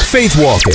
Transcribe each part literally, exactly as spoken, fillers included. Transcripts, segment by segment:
Faith Walking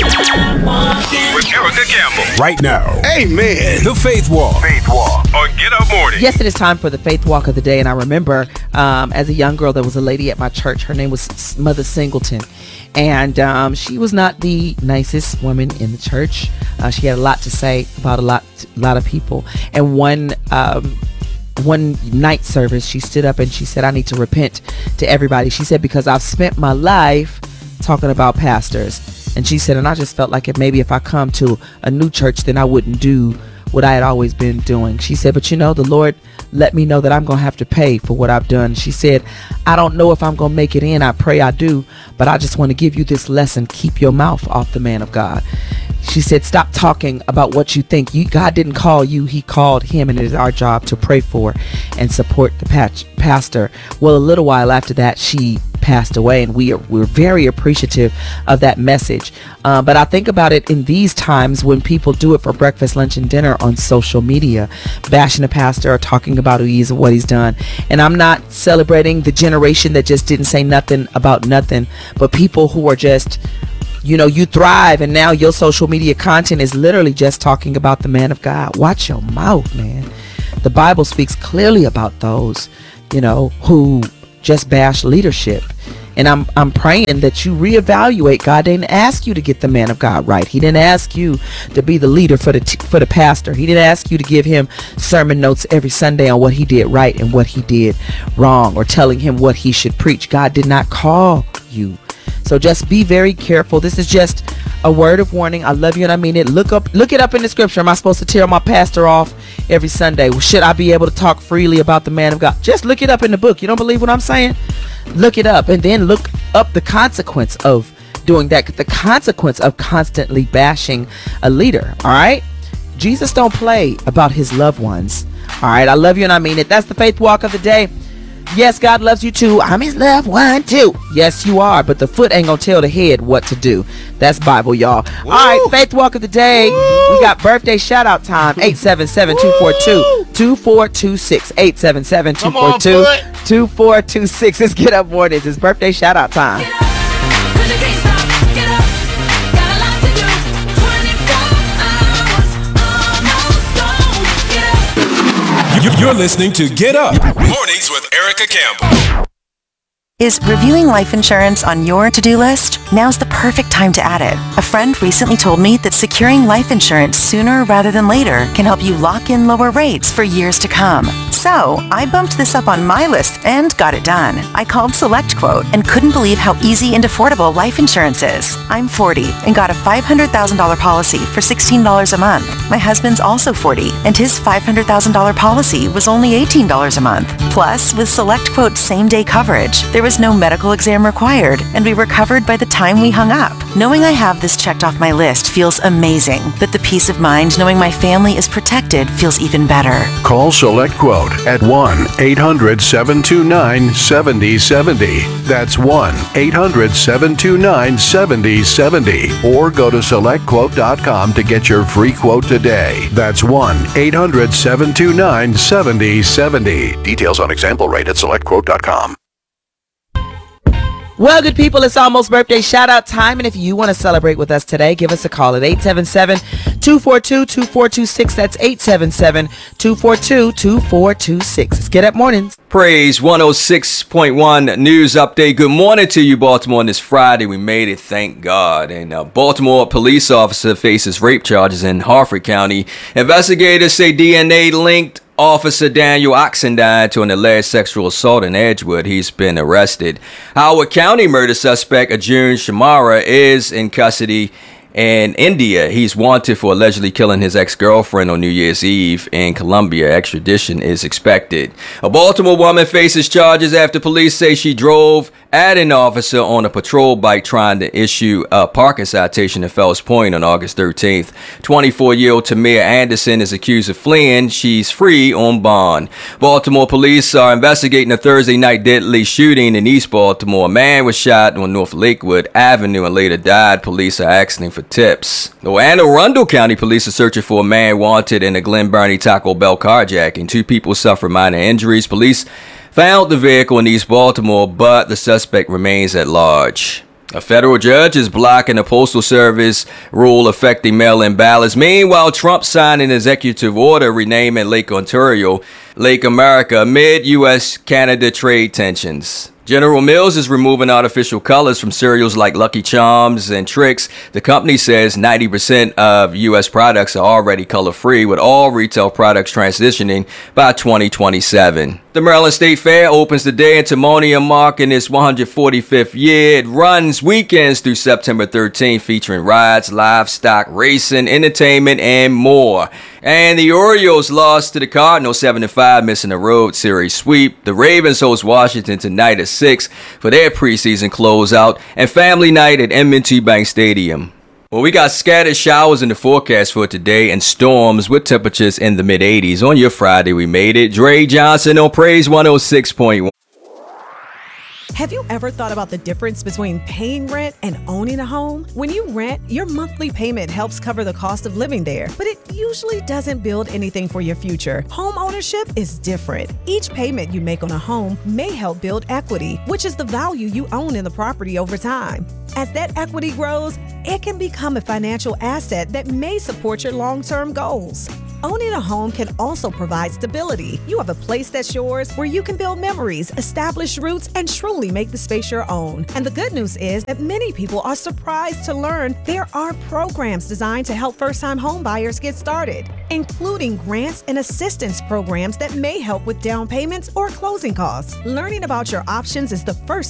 with Erica Campbell. Right now. Amen. The Faith Walk. Faith Walk on Get Up Morning. Yes, it is time for the Faith Walk of the day. And I remember um, as a young girl, there was a lady at my church. Her name was Mother Singleton. And um, she was not the nicest woman in the church. Uh, she had a lot to say about a lot, lot of people. And one um, one night service, she stood up and she said, I need to repent to everybody. She said, because I've spent my life talking about pastors. And she said, and I just felt like if maybe if I come to a new church, then I wouldn't do what I had always been doing. She said, but you know, the Lord let me know that I'm going to have to pay for what I've done. She said, I don't know if I'm going to make it in. I pray I do. But I just want to give you this lesson. Keep your mouth off the man of God. She said, stop talking about what you think. You, God didn't call you. He called him. And it is our job to pray for and support the patch, pastor. Well, a little while after that, she passed away, and we are we're very appreciative of that message. Uh, but I think about it in these times when people do it for breakfast, lunch, and dinner on social media, bashing the pastor or talking about who he is and what he's done. And I'm not celebrating the generation that just didn't say nothing about nothing, but people who are just, you know, you thrive and now your social media content is literally just talking about the man of God. Watch your mouth, man. The Bible speaks clearly about those, you know, who just bash leadership. And I'm I'm praying that you reevaluate. God didn't ask you to get the man of God right. He didn't ask you to be the leader for the t- for the pastor. He didn't ask you to give him sermon notes every Sunday on what he did right and what he did wrong, or telling him what he should preach. God did not call you. So just be very careful. This is just a word of warning. I love you and I mean it. Look up, look it up in the scripture. Am I supposed to tear my pastor off every Sunday? Should I be able to talk freely about the man of God? Just look it up in the book. You don't believe what I'm saying? Look it up and then look up the consequence of doing that. The consequence of constantly bashing a leader. All right. Jesus don't play about his loved ones. All right. I love you and I mean it. That's the Faith Walk of the day. Yes, God loves you too. I'm his loved one too. Yes, you are. But the foot ain't gonna tell the head what to do. That's Bible, y'all. Woo. All right, Faith Walk of the day. Woo. We got birthday shout out time. eight seven seven, two four two, two four two six. eight seven seven, two four two, two four two six. Let's get up more. This is birthday shout out time. You're listening to Get Up Mornings with Erica Campbell. Is reviewing life insurance on your to-do list? Now's the perfect time to add it. A friend recently told me that securing life insurance sooner rather than later can help you lock in lower rates for years to come. So, I bumped this up on my list and got it done. I called SelectQuote and couldn't believe how easy and affordable life insurance is. I'm forty and got a five hundred thousand dollars policy for sixteen dollars a month. My husband's also forty and his five hundred thousand dollars policy was only eighteen dollars a month. Plus, with SelectQuote's same-day coverage, there was no medical exam required, and we were covered by the time we hung up. Knowing I have this checked off my list feels amazing, but the peace of mind knowing my family is protected feels even better. Call SelectQuote at one eight hundred, seven two nine, seven zero seven zero. That's one eight hundred, seven two nine, seven zero seven zero. Or go to select quote dot com to get your free quote today. That's one eight hundred, seven two nine, seven zero seven zero. Details on example rate at select quote dot com. Well, good people, it's almost birthday shout out time. And if you want to celebrate with us today, give us a call at eight seven seven, two four two, two four two six. That's eight seven seven, two four two, two four two six. Let's Get Up Mornings. Praise one oh six point one News Update. Good morning to you, Baltimore. On this Friday, we made it, thank God. And a Baltimore police officer faces rape charges in Harford County. Investigators say D N A linked Officer Daniel Oxendine to an alleged sexual assault in Edgewood. He's been arrested. Howard County murder suspect Arjun Shamara is in custody in India. He's wanted for allegedly killing his ex-girlfriend on New Year's Eve in Colombia. Extradition is expected. A Baltimore woman faces charges after police say she drove at an officer on a patrol bike trying to issue a parking citation in Fells Point on August thirteenth. twenty-four-year-old Tamir Anderson is accused of fleeing. She's free on bond. Baltimore police are investigating a Thursday night deadly shooting in East Baltimore. A man was shot on North Lakewood Avenue and later died. Police are asking for tips. The Anne Arundel County police are searching for a man wanted in a Glen Burnie Taco Bell carjacking. Two people suffered minor injuries. Police found the vehicle in East Baltimore, but the suspect remains at large. A federal judge is blocking the Postal Service rule affecting mail-in ballots. Meanwhile, Trump signed an executive order renaming Lake Ontario Lake America amid U S Canada trade tensions. General Mills is removing artificial colors from cereals like Lucky Charms and Trix. The company says ninety percent of U S products are already color-free, with all retail products transitioning by twenty twenty-seven. The Maryland State Fair opens today in Timonium, marking its one hundred forty-fifth year. It runs weekends through September thirteenth, featuring rides, livestock, racing, entertainment, and more. And the Orioles lost to the Cardinals seven to five, missing a road series sweep. The Ravens host Washington tonight at six for their preseason closeout, and family night at M and T Bank Stadium. Well, we got scattered showers in the forecast for today and storms with temperatures in the mid eighties. On your Friday, we made it. Dre Johnson on Praise one oh six point one. Have you ever thought about the difference between paying rent and owning a home? When you rent, your monthly payment helps cover the cost of living there, but it usually doesn't build anything for your future. Home ownership is different. Each payment you make on a home may help build equity, which is the value you own in the property over time. As that equity grows, it can become a financial asset that may support your long-term goals. Owning a home can also provide stability. You have a place that's yours where you can build memories, establish roots, and truly make the space your own. And the good news is that many people are surprised to learn there are programs designed to help first-time home buyers get started, including grants and assistance programs that may help with down payments or closing costs. Learning about your options is the first